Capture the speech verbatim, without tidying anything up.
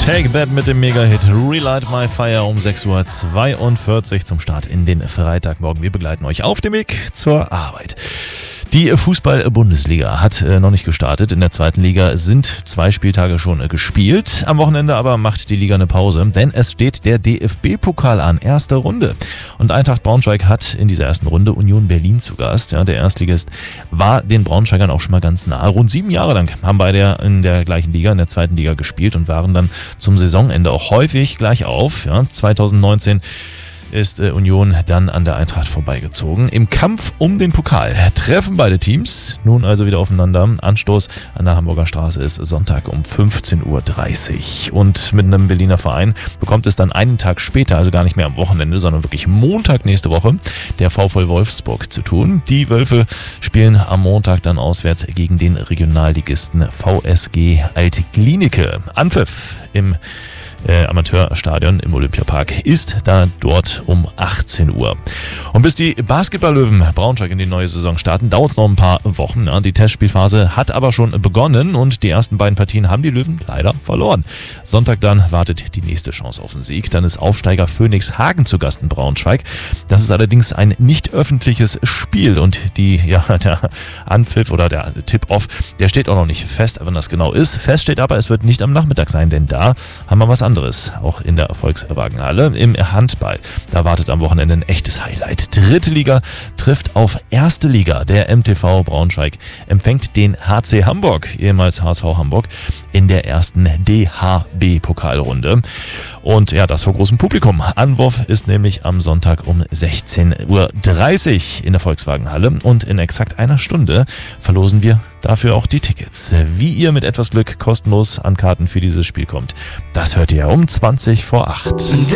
Take That mit dem Mega-Hit Relight My Fire um sechs Uhr zweiundvierzig zum Start in den Freitagmorgen. Wir begleiten euch auf dem Weg zur Arbeit. Die Fußball-Bundesliga hat äh, noch nicht gestartet. In der zweiten Liga sind zwei Spieltage schon äh, gespielt. Am Wochenende aber macht die Liga eine Pause, denn es steht der D F B-Pokal an, erste Runde. Und Eintracht Braunschweig hat in dieser ersten Runde Union Berlin zu Gast. Ja, der Erstligist war den Braunschweigern auch schon mal ganz nah. Rund sieben Jahre lang haben beide in der gleichen Liga, in der zweiten Liga gespielt und waren dann zum Saisonende auch häufig gleich auf. Ja, zwanzig neunzehn ist äh, Union dann an der Eintracht vorbeigezogen. Im Kampf um den Pokal treffen beide Teams nun also wieder aufeinander. Anstoß an der Hamburger Straße ist Sonntag um fünfzehn Uhr dreißig. Und mit einem Berliner Verein bekommt es dann einen Tag später, also gar nicht mehr am Wochenende, sondern wirklich Montag nächste Woche, der VfL Wolfsburg zu tun. Die Wölfe spielen am Montag dann auswärts gegen den Regionalligisten V S G Alt-Glienicke. Anpfiff im Äh, Amateurstadion im Olympiapark ist da dort um achtzehn Uhr. Und bis die Basketball-Löwen Braunschweig in die neue Saison starten, dauert es noch ein paar Wochen. Ja. Die Testspielphase hat aber schon begonnen und die ersten beiden Partien haben die Löwen leider verloren. Sonntag dann wartet die nächste Chance auf den Sieg. Dann ist Aufsteiger Phoenix Hagen zu Gast in Braunschweig. Das ist allerdings ein nicht öffentliches Spiel und die, ja, der Anpfiff oder der Tip-Off, der steht auch noch nicht fest, wann das genau ist. Fest steht aber, es wird nicht am Nachmittag sein, denn da haben wir was anderes. Auch in der Volkswagenhalle im Handball. Da wartet am Wochenende ein echtes Highlight. Dritte Liga trifft auf erste Liga. Der M T V Braunschweig empfängt den H C Hamburg, ehemals H S V Hamburg, in der ersten D H B-Pokalrunde. Und ja, das vor großem Publikum. Anwurf ist nämlich am Sonntag um sechzehn Uhr dreißig in der Volkswagenhalle und in exakt einer Stunde verlosen wir dafür auch die Tickets. Wie ihr mit etwas Glück kostenlos an Karten für dieses Spiel kommt, das hört ihr um zwanzig vor acht.